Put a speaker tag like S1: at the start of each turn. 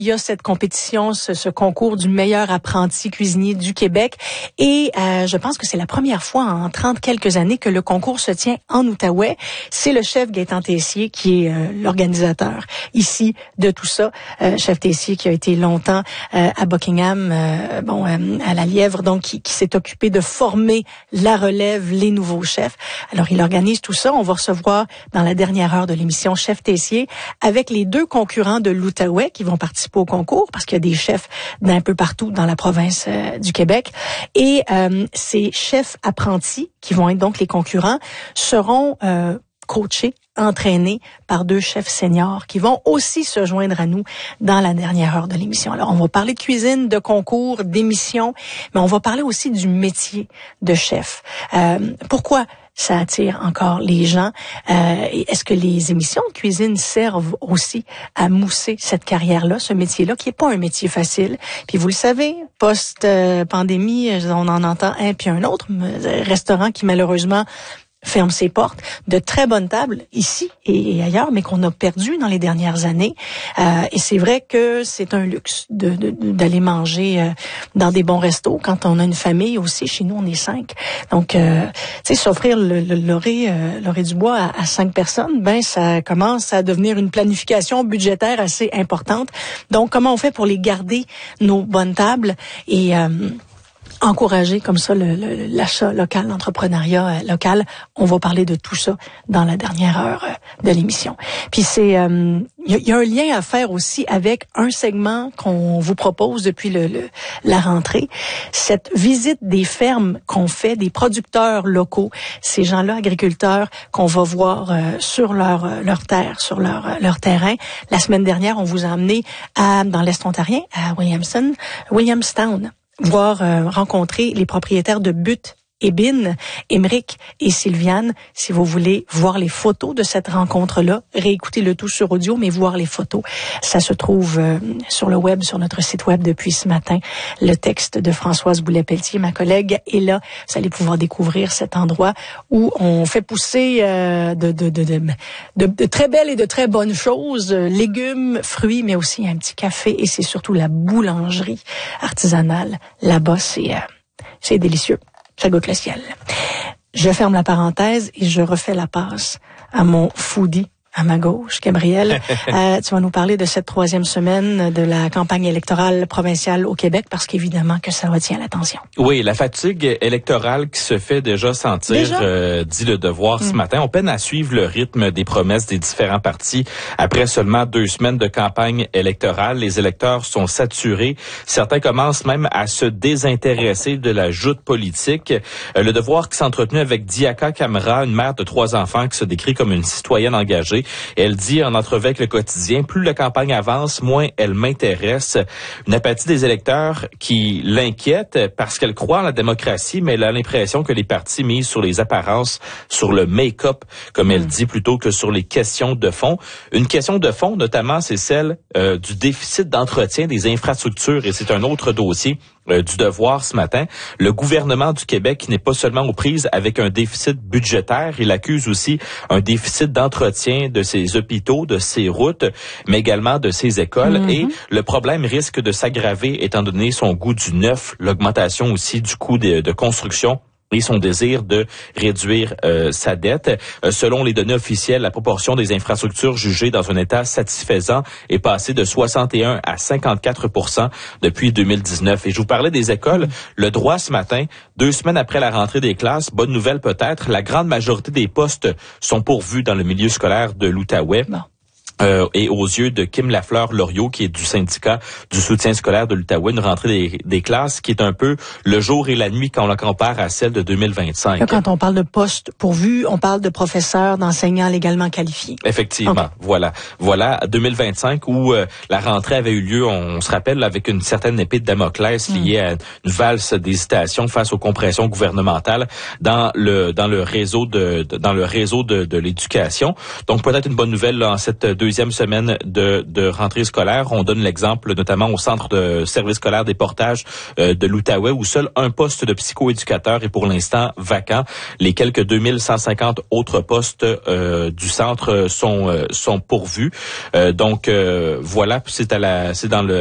S1: il y a cette compétition, ce concours du meilleur apprenti cuisinier du Québec. Et je pense que c'est la première fois en 30 quelques années que le concours se tient en Outaouais. C'est le chef Gaétan Tessier qui est l'organisateur ici de tout ça. Chef Tessier qui a été longtemps à Buckingham, à la Lièvre, donc qui s'est occupé de former la relève, les nouveaux chefs. Alors, il organise tout ça. On va recevoir dans la dernière heure de l'émission Chef Tessier avec les deux concurrents de l'Outaouais qui vont participer au concours parce qu'il y a des chefs d'un peu partout dans la province du Québec. Et ces chefs apprentis, qui vont être donc les concurrents, seront coachés, entraînés par deux chefs seniors qui vont aussi se joindre à nous dans la dernière heure de l'émission. Alors, on va parler de cuisine, de concours, d'émissions, mais on va parler aussi du métier de chef. Pourquoi ça attire encore les gens? Est-ce que les émissions de cuisine servent aussi à mousser cette carrière-là, ce métier-là, qui est pas un métier facile? Puis vous le savez, post-pandémie, on en entend un puis un autre, restaurant qui malheureusement ferme ses portes, de très bonnes tables ici et ailleurs, mais qu'on a perdu dans les dernières années. Et c'est vrai que c'est un luxe d'aller manger dans des bons restos quand on a une famille aussi. Chez nous, on est 5. Donc, tu sais, s'offrir le laurier du bois à 5 personnes, ben ça commence à devenir une planification budgétaire assez importante. Donc, comment on fait pour les garder, nos bonnes tables et encourager comme ça l'achat local, l'entrepreneuriat local. On va parler de tout ça dans la dernière heure de l'émission. Puis c'est il y a un lien à faire aussi avec un segment qu'on vous propose depuis la rentrée, cette visite des fermes qu'on fait, des producteurs locaux, ces gens-là agriculteurs qu'on va voir sur leur terre, sur leur terrain. La semaine dernière, on vous a emmené dans l'Est ontarien, à Williamstown, rencontrer les propriétaires de Butte et Bin, Émeric et Sylviane. Si vous voulez voir les photos de cette rencontre-là, réécoutez le tout sur audio, mais voir les photos, ça se trouve sur le web, sur notre site web depuis ce matin. Le texte de Françoise Boulet-Pelletier, ma collègue, est là. Vous allez pouvoir découvrir cet endroit où on fait pousser de très belles et de très bonnes choses, légumes, fruits, mais aussi un petit café, et c'est surtout la boulangerie artisanale. Là-bas, c'est délicieux. Ça goûte le ciel. Je ferme la parenthèse et je refais la passe à mon foodie à ma gauche, Gabriel. Tu vas nous parler de cette 3e semaine de la campagne électorale provinciale au Québec, parce qu'évidemment que ça retient l'attention.
S2: Oui, la fatigue électorale qui se fait déjà sentir, dit Le Devoir ce matin. On peine à suivre le rythme des promesses des différents partis. Après seulement 2 semaines de campagne électorale, les électeurs sont saturés. Certains commencent même à se désintéresser de la joute politique. Le Devoir qui s'est entretenu avec Diaka Camara, une mère de 3 enfants qui se décrit comme une citoyenne engagée. Et elle dit en entrevue avec Le Quotidien, plus la campagne avance, moins elle m'intéresse. Une apathie des électeurs qui l'inquiète parce qu'elle croit en la démocratie, mais elle a l'impression que les partis misent sur les apparences, sur le make-up, comme elle dit, plutôt que sur les questions de fond. Une question de fond, notamment, c'est celle du déficit d'entretien des infrastructures, et c'est un autre dossier du Devoir ce matin. Le gouvernement du Québec qui n'est pas seulement aux prises avec un déficit budgétaire, il accuse aussi un déficit d'entretien de ses hôpitaux, de ses routes, mais également de ses écoles. Et le problème risque de s'aggraver étant donné son goût du neuf, l'augmentation aussi du coût de construction et son désir de réduire sa dette. Selon les données officielles, la proportion des infrastructures jugées dans un état satisfaisant est passée de 61 à 54% depuis 2019. Et je vous parlais des écoles. Le droit ce matin, 2 semaines après la rentrée des classes, bonne nouvelle peut-être, la grande majorité des postes sont pourvus dans le milieu scolaire de l'Outaouais. Non. Et aux yeux de Kim Lafleur-Loriot, qui est du syndicat du soutien scolaire de l'Outaouais, une rentrée des classes qui est un peu le jour et la nuit quand on la compare à celle de 2025.
S1: Là, quand on parle de postes pourvus, on parle de professeurs, d'enseignants légalement qualifiés.
S2: Effectivement, okay. Voilà 2025 où la rentrée avait eu lieu, on se rappelle, avec une certaine épée de Damoclès liée à une valse d'hésitation face aux compressions gouvernementales dans le réseau de l'éducation. Donc peut-être une bonne nouvelle là, en cette 2e deuxième semaine de rentrée scolaire. On donne l'exemple notamment au centre de service scolaire des Portages de l'Outaouais où seul un poste de psychoéducateur est pour l'instant vacant. Les quelques 2150 autres postes du centre sont pourvus. Donc voilà, c'est dans